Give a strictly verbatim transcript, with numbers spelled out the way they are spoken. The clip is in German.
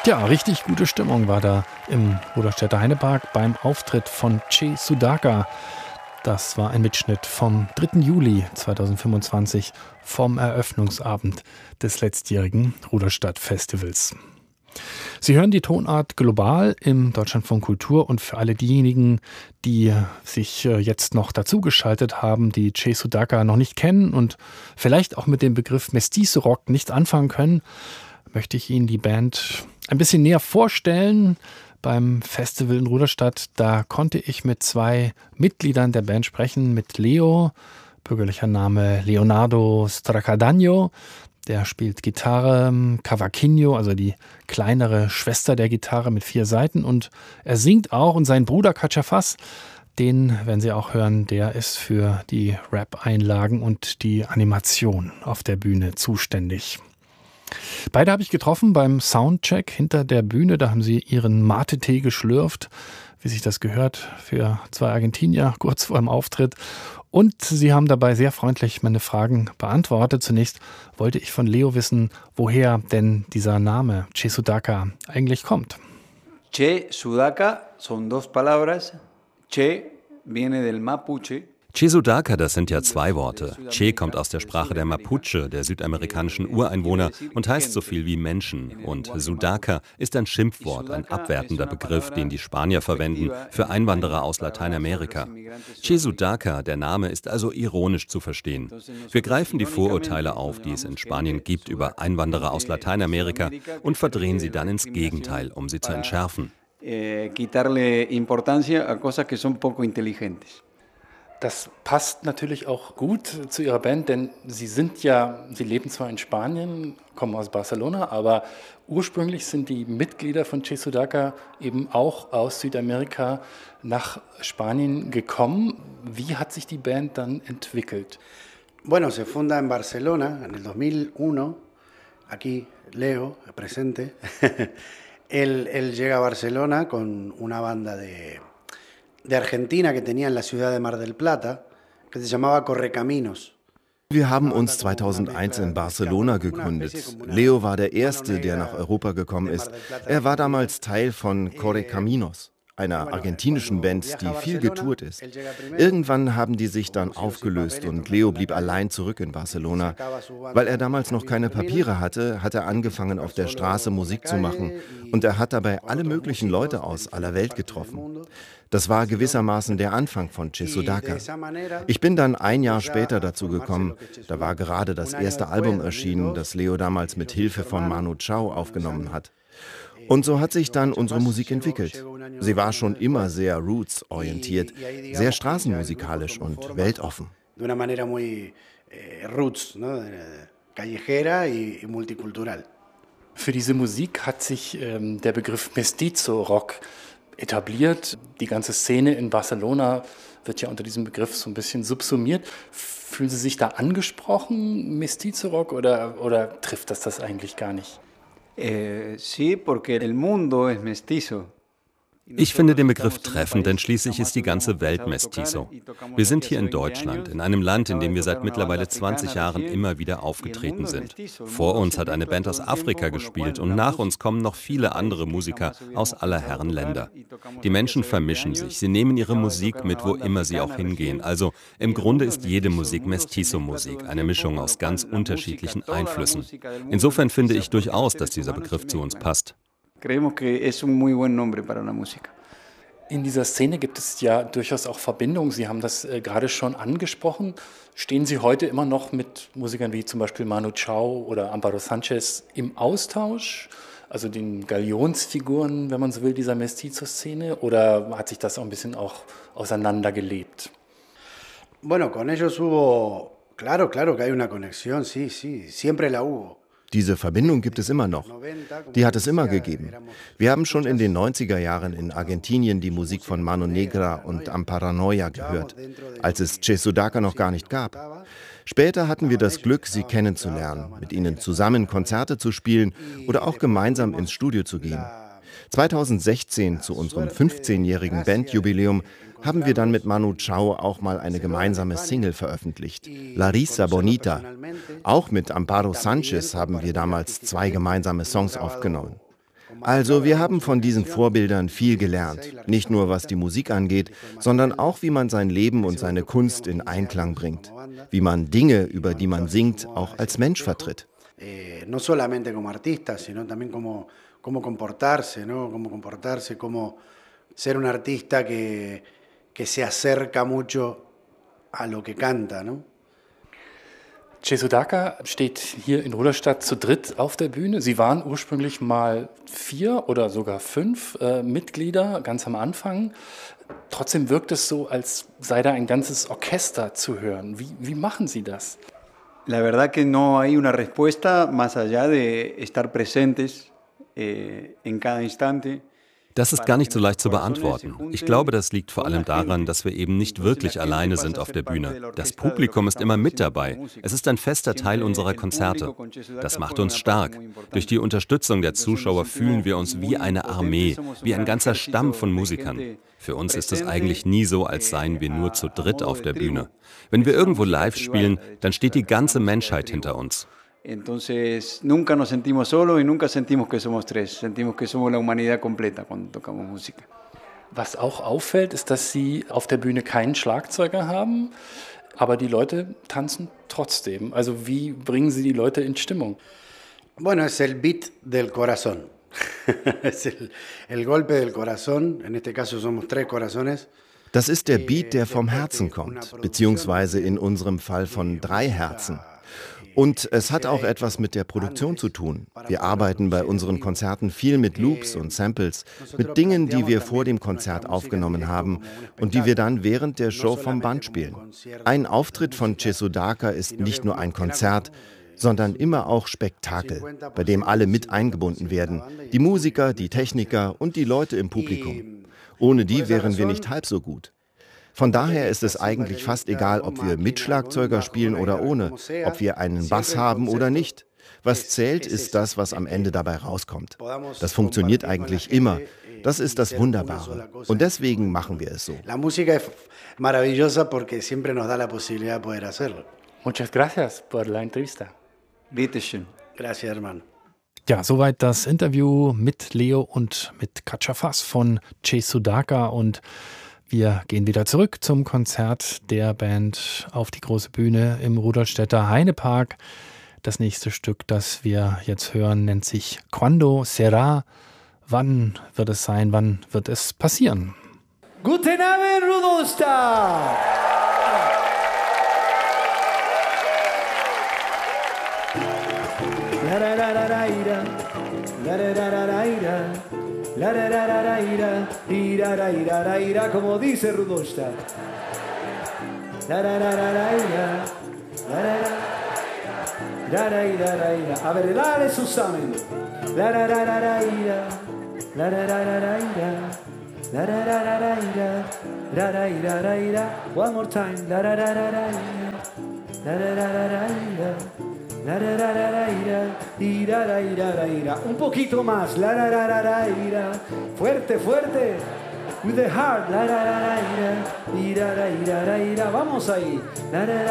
Ja, richtig gute Stimmung war da im Ruderstädter Heinepark beim Auftritt von Che Sudaka. Das war ein Mitschnitt vom dritten Juli zweitausendfünfundzwanzig vom Eröffnungsabend des letztjährigen Ruderstadt-Festivals. Sie hören die Tonart Global im Deutschlandfunk Kultur, und für alle diejenigen, die sich jetzt noch dazugeschaltet haben, die Che Sudaka noch nicht kennen und vielleicht auch mit dem Begriff Mestizo Rock nichts anfangen können, möchte ich Ihnen die Band ein bisschen näher vorstellen. Beim Festival in Ruderstadt, da konnte ich mit zwei Mitgliedern der Band sprechen, mit Leo, bürgerlicher Name Leonardo Stracadagno, der spielt Gitarre, Cavaquinho, also die kleinere Schwester der Gitarre mit vier Saiten, und er singt auch, und sein Bruder Cachafaz, den werden Sie auch hören, der ist für die Rap-Einlagen und die Animation auf der Bühne zuständig. Beide habe ich getroffen beim Soundcheck hinter der Bühne. Da haben sie ihren Mate-Tee geschlürft, wie sich das gehört für zwei Argentinier kurz vor dem Auftritt. Und sie haben dabei sehr freundlich meine Fragen beantwortet. Zunächst wollte ich von Leo wissen, woher denn dieser Name Che Sudaka eigentlich kommt. Che Sudaka son dos palabras. Che viene del Mapuche. Che Sudaka, das sind ja zwei Worte. Che kommt aus der Sprache der Mapuche, der südamerikanischen Ureinwohner, und heißt so viel wie Menschen. Und Sudaka ist ein Schimpfwort, ein abwertender Begriff, den die Spanier verwenden für Einwanderer aus Lateinamerika. Che Sudaka, der Name, ist also ironisch zu verstehen. Wir greifen die Vorurteile auf, die es in Spanien gibt über Einwanderer aus Lateinamerika, und verdrehen sie dann ins Gegenteil, um sie zu entschärfen. Das passt natürlich auch gut zu Ihrer Band, denn Sie sind ja, Sie leben zwar in Spanien, kommen aus Barcelona, aber ursprünglich sind die Mitglieder von Che Sudaka eben auch aus Südamerika nach Spanien gekommen. Wie hat sich die Band dann entwickelt? Bueno, se funda en Barcelona en el dos mil uno. Aquí Leo, presente. él, él llega a Barcelona con una banda de de Argentina que tenía en la ciudad de Mar del Plata, que se llamaba Correcaminos. Wir haben uns zweitausendeins in Barcelona gegründet. Leo war der Erste, der nach Europa gekommen ist. Er war damals Teil von Correcaminos, einer argentinischen Band, die viel getourt ist. Irgendwann haben die sich dann aufgelöst und Leo blieb allein zurück in Barcelona. Weil er damals noch keine Papiere hatte, hat er angefangen, auf der Straße Musik zu machen, und er hat dabei alle möglichen Leute aus aller Welt getroffen. Das war gewissermaßen der Anfang von Che Sudaka. Ich bin dann ein Jahr später dazu gekommen. Da war gerade das erste Album erschienen, das Leo damals mit Hilfe von Manu Chao aufgenommen hat. Und so hat sich dann unsere Musik entwickelt. Sie war schon immer sehr roots-orientiert, sehr straßenmusikalisch und weltoffen. De una manera muy roots, callejera y multicultural. Für diese Musik hat sich ähm, der Begriff Mestizo Rock etabliert. Die ganze Szene in Barcelona wird ja unter diesem Begriff so ein bisschen subsumiert. Fühlen Sie sich da angesprochen, Mestizo Rock, oder, oder trifft das das eigentlich gar nicht? Eh, sí, porque el mundo es mestizo. Ich finde den Begriff treffend, denn schließlich ist die ganze Welt Mestizo. Wir sind hier in Deutschland, in einem Land, in dem wir seit mittlerweile zwanzig Jahren immer wieder aufgetreten sind. Vor uns hat eine Band aus Afrika gespielt und nach uns kommen noch viele andere Musiker aus aller Herren Länder. Die Menschen vermischen sich, sie nehmen ihre Musik mit, wo immer sie auch hingehen. Also im Grunde ist jede Musik Mestizo-Musik, eine Mischung aus ganz unterschiedlichen Einflüssen. Insofern finde ich durchaus, dass dieser Begriff zu uns passt. Creemos que es un muy buen nombre para una música. In dieser Szene gibt es ja durchaus auch Verbindungen. Sie haben das äh, gerade schon angesprochen. Stehen Sie heute immer noch mit Musikern wie zum Beispiel Manu Chao oder Amparo Sanchez im Austausch? Also den Galionsfiguren, wenn man so will, dieser Mestizo-Szene? Oder hat sich das auch ein bisschen auch auseinandergelebt? Bueno, con ellos hubo, claro, claro que hay una conexión, sí, sí, siempre la hubo. Diese Verbindung gibt es immer noch. Die hat es immer gegeben. Wir haben schon in den neunziger Jahren in Argentinien die Musik von Mano Negra und Amparanoia gehört, als es Che Sudaka noch gar nicht gab. Später hatten wir das Glück, sie kennenzulernen, mit ihnen zusammen Konzerte zu spielen oder auch gemeinsam ins Studio zu gehen. zweitausendsechzehn, zu unserem fünfzehnjährigen Bandjubiläum, haben wir dann mit Manu Chao auch mal eine gemeinsame Single veröffentlicht, La Risa Bonita. Auch mit Amparo Sanchez haben wir damals zwei gemeinsame Songs aufgenommen. Also wir haben von diesen Vorbildern viel gelernt. Nicht nur was die Musik angeht, sondern auch wie man sein Leben und seine Kunst in Einklang bringt. Wie man Dinge, über die man singt, auch als Mensch vertritt. No solamente como artista, sino también como, como comportarse, ¿no? Como comportarse, como ser un artista que, que se acerca mucho a lo que canta, ¿no? Che Sudaka steht hier in Rudolstadt zu dritt auf der Bühne. Sie waren ursprünglich mal vier oder sogar fünf äh, Mitglieder, ganz am Anfang. Trotzdem wirkt es so, als sei da ein ganzes Orchester zu hören. Wie, wie machen Sie das? La verdad que no hay una respuesta más allá de estar presentes eh, en cada instante. Das ist gar nicht so leicht zu beantworten. Ich glaube, das liegt vor allem daran, dass wir eben nicht wirklich alleine sind auf der Bühne. Das Publikum ist immer mit dabei. Es ist ein fester Teil unserer Konzerte. Das macht uns stark. Durch die Unterstützung der Zuschauer fühlen wir uns wie eine Armee, wie ein ganzer Stamm von Musikern. Für uns ist es eigentlich nie so, als seien wir nur zu dritt auf der Bühne. Wenn wir irgendwo live spielen, dann steht die ganze Menschheit hinter uns. Entonces, nunca nos sentimos solos y nunca sentimos que somos tres. Sentimos que somos la humanidad completa cuando tocamos música. Was auch auffällt, ist, dass Sie auf der Bühne keinen Schlagzeuger haben, aber die Leute tanzen trotzdem. Also wie bringen Sie die Leute in Stimmung? Bueno, es el beat del corazón. Es el, el golpe del corazón. En este caso somos tres corazones. Das ist der Beat, der vom Herzen kommt, beziehungsweise in unserem Fall von drei Herzen. Und es hat auch etwas mit der Produktion zu tun. Wir arbeiten bei unseren Konzerten viel mit Loops und Samples, mit Dingen, die wir vor dem Konzert aufgenommen haben und die wir dann während der Show vom Band spielen. Ein Auftritt von Che Sudaka ist nicht nur ein Konzert, sondern immer auch Spektakel, bei dem alle mit eingebunden werden. Die Musiker, die Techniker und die Leute im Publikum. Ohne die wären wir nicht halb so gut. Von daher ist es eigentlich fast egal, ob wir mit Schlagzeuger spielen oder ohne, ob wir einen Bass haben oder nicht. Was zählt, ist das, was am Ende dabei rauskommt. Das funktioniert eigentlich immer. Das ist das Wunderbare. Und deswegen machen wir es so. La música es maravillosa porque siempre nos da la posibilidad de poder hacerlo. Muchas gracias por la entrevista. Bitteschön. Gracias, hermano. Ja, soweit das Interview mit Leo und mit Katja Fass von Che Sudaka, und wir gehen wieder zurück zum Konzert der Band auf die große Bühne im Rudolstädter Heinepark. Das nächste Stück, das wir jetzt hören, nennt sich Quando Será. Wann wird es sein? Wann wird es passieren? Guten Abend, Rudolstadt! La la la la la ira, la la la la la ira. La ra ra ra ra ira, ira ra ira ra ira, como dice Rudolstadt. La ra ra ra ra ira, la ra ra ra ira ra ira. A ver, dale zusammen. La ra ra ra ra ira, la ra ra ra ra ira, la ra ra ra ra ira, ra ra ira ra ira. One more time. La ra ra ra ra ira, la ra ra ra ra ira. La ra ra ra ra ira, ira ra ira ra ira. Un poquito más. La ra ra ra ra ira. Fuerte, fuerte. With the heart. La ra ra ra ira, ira ra ira ra ira. Vamos ahí. La ra ra